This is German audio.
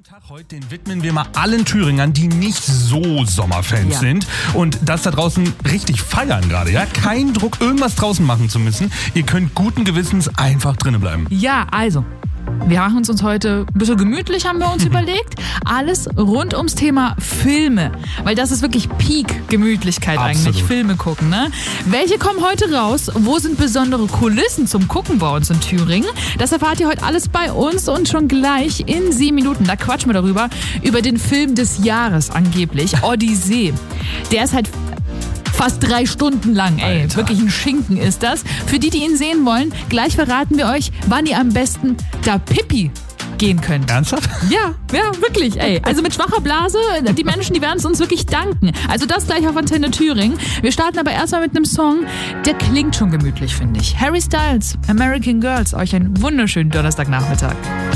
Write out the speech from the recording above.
Frauentag heute, den widmen wir mal allen Thüringern, die nicht so Sommerfans sind und das da draußen richtig feiern gerade, ja? Kein Druck, irgendwas draußen machen zu müssen. Ihr könnt guten Gewissens einfach drinnen bleiben. Ja, also, wir machen uns heute ein bisschen gemütlich, haben wir uns überlegt. Alles rund ums Thema Filme, weil das ist wirklich Peak-Gemütlichkeit eigentlich, Filme gucken, ne? Welche kommen heute raus? Wo sind besondere Kulissen zum Gucken bei uns in Thüringen? Das erfahrt ihr heute alles bei uns und schon gleich in 7 Minuten, da quatschen wir darüber, über den Film des Jahres angeblich, Odyssee. Der ist halt fast 3 Stunden lang, ey. Alter. Wirklich ein Schinken ist das. Für die ihn sehen wollen, gleich verraten wir euch, wann ihr am besten da Pipi gehen könnt. Ernsthaft? Ja, wirklich, ey. Also mit schwacher Blase, die Menschen, die werden es uns wirklich danken. Also das gleich auf Antenne Thüringen. Wir starten aber erstmal mit einem Song, der klingt schon gemütlich, finde ich. Harry Styles, American Girls. Euch einen wunderschönen Donnerstagnachmittag.